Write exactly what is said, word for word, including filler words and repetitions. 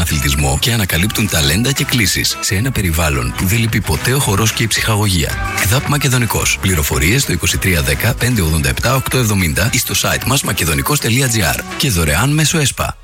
αθλητισμό και ανακαλύπτουν ταλέντα και κλήσεις σε ένα περιβάλλον που δεν λείπει ποτέ ο χορός και η ψυχαγωγία. ΚΔΑΠ Μακεδονικός. Πληροφορίες στο είκοσι τρία δέκα πεντακόσια ογδόντα επτά οκτακόσια εβδομήντα ή στο site μας μακεδονικός τελεία τζι άρ και δωρεάν μέσω ΕΣΠΑ.